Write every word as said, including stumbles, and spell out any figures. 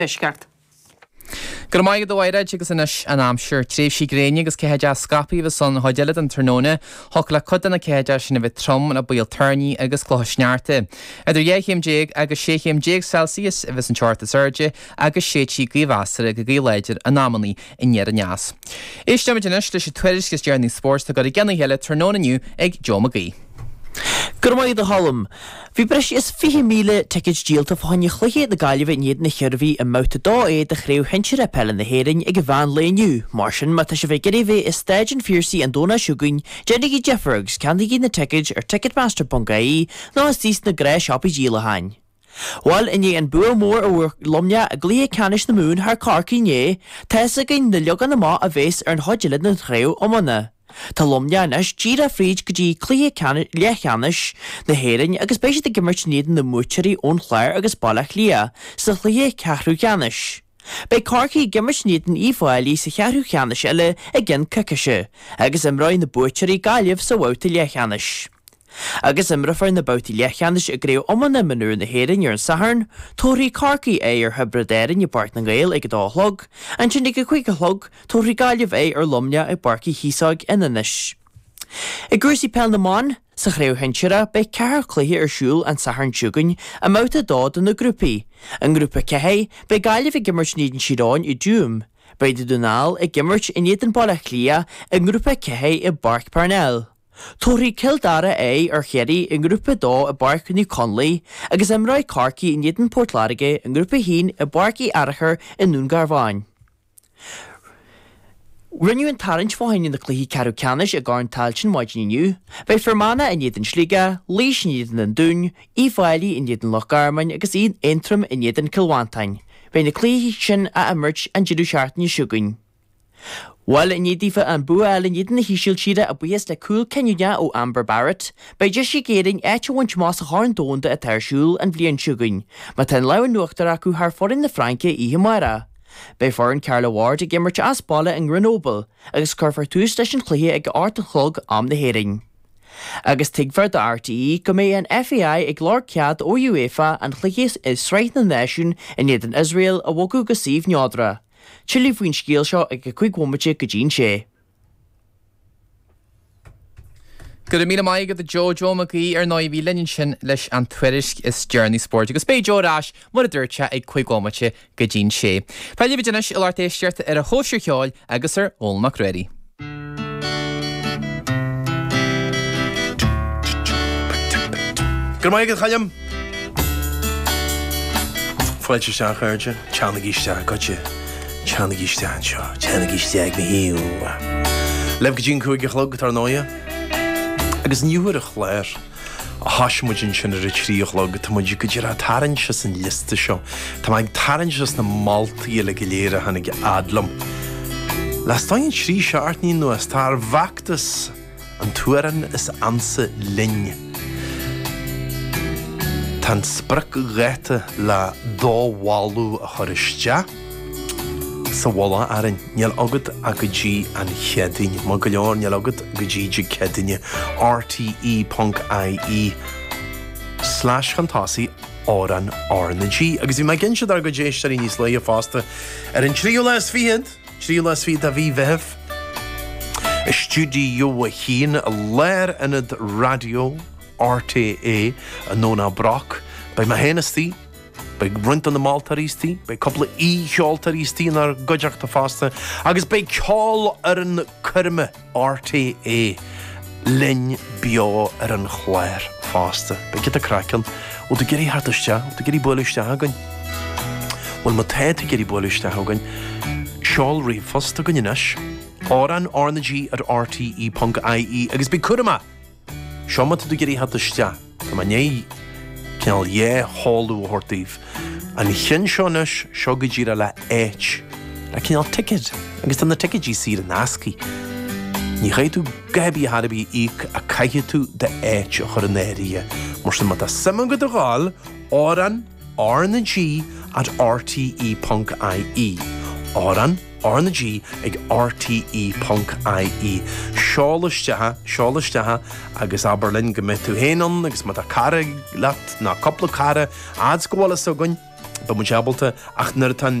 Tuisceart. Gur maiad do bhaire agus inis an amsir tréimh sí gréine agus céide scapaí bh son hoidead an tróna thug le codanna céide sinna bheith trom na buil tarní agus chlóisnearta. Idir dhéchéim agus séchéim Celsius a bheits an teirta surge agus sétí gríomhhasara go gríleidir an námaní inéar an neas. Éiste inis leis sé tuairisgus dearní sport a go i gceanna heile trónaniu ag Joe McGee. Gurmaid a hallam. Bhí breis is fiche míle tickid díalta fáinne chluché na gaiileh iad na cheirhí a mouta dá é de chréú hinseir appellan na héirin ag bhean léniu. Mar sin mata se bheith geiréh is stéidin fíorsaí an dóna siúgain Jennigy Jeffergs ceandaigí na tickid ar ticketmaster dot I E ná is tís na gré siopí díala hain. While iné an bua mór a lomne a glí canis na mún haar carcí né, teessa gain na legan na má a bhés ar an hodilid na chréú omana. Tá lomneanis díra fríd go dtí clí lechanis na héirin agus béisi de gimmert néan na múteirí ón chléir agus bailach lia sa chlí ceathrú cheanis. Bei carcí gimmert néan ífáilí sa cheathrú cheanis eile a gin cucaise, agus imráid na búteirí gaiileh sa bhóta lechanis. Agus imrafar na bouti lechanis a gréo omana manú na héirin ar an saharn, tórí carcí é ar hebredéirin i bart na gael ag dálog, an sin ag a chuig a hlog, tórí gaiileh é ar lomne i barci hísag inanis. I grúsí pel na man, sa chréo hinseire bei cear chluthe ar siúl an saharn siúgain a mouta dád na grúpi. An grúpa cehé bei gaiileh i gimmert nídan siráin i dúm. Bei de dunál i gimmert i néan bailach lia an grúpa cehé i barc Parnell. Tórí Kildara é ar chéirí in grúpa dó a barc ní Conley agus imráid carcí in néan Portlarige in grúpa hín a barcí arachar in nún Garváin. Rinneú an tarint fáin na clúí cearú canis a gáin talsin maidiniu, bei fermana in néan Sliga, lís in néan an dún, ífáilí in néan Lochgarmain agus iad intrum in néan Kilwantain, bei na clúí sin a imirt an jiadú seaartní siúgain. While in yedifa an bual in yedin hishil shida a buies le cool kenyunya o Amber Barrett, by jishi gating echa wanch mas a horn donda a tershul and vlian shugun, ma ten lawan nuchtaraku har forin na franke i himara. By foreign Carla Ward a gimmerch asbala and Grenoble, agus carfar two station clehe ag art and chlog am the herring. Agus tigfar da R T E go mé an F A I ag lor cead o UEFA and chliches is sreit na nation in yedin Israel a wogu gasiv nyadra. Chili fwyn sgil seo ag a chuig womate go dín sé. Good míle maigad a Joe Joe McGee ar náid bhí lenin sin leis an tuairisc is Journey Sport agus bé Joe Rash mar a dúirte ag chuig womate go dín sé. Peile bhí denis il artéisteart ar a hóisiir cheáil agus ar Olmach Reddy. Good maigad chaim. Fleitse seach airde, Channagy steach gotcha. Channagy steach seo, Channagy steach na hiú. Leb go dín chuig a chlog tar nóia. Agus níúir a chléir a hasmuidin sin ar a trí a chlog tá muid go dtíar a taranses an lista seo. Tá maid taranses na maltaí le go léire hanig adlam. Las táin trí seartní nuas tar vactas an tuaran is ansa linne. Tan sprach gheta la dóhwalú a choristea sa wala arin níl agad a go dí an cheadine má go leor níl agad go dí de cheadine R T E dot I E slash chantásaí áran ána G agus bhí mai gin siad ar go déistear níos le a fásta ar an tríú les fiad tríú les fiad a bhí bheith i stúdiú a hín a léir inad radio R T A a nóna brach by my henestí by runt an na maltarístí by couple í cheoltarístí ar goideachta fásta agus by ceol ar an curme R T A linn bio ar an chléir fásta by get a crackan og du gerí hartiste og du gerí bóluiste hagan wel ma teit gerí bóluiste hagan ceol rí fásta gunninis áran ána G at R T E dot I E agus by curma Seomma tu gerí hartiste tá ma né Cinnal é hallú hortíh an i chin seonis seo go ddíra le éit le cinnal ticket agus tá na ticketí sí an nasci. Ní chaid tú gaibí hadabí íc a caiche tú de éit a chur an éirí mar sin mat a simman go do gáil áran ána G at R T E dot I E áran ána G ag R T E dot I E Seálastethe seálastethe agus Aberlin go mit tú héanan agus mat a cara leat na coppla cara ads go bhla sogain ba mu teabalta ach nar tá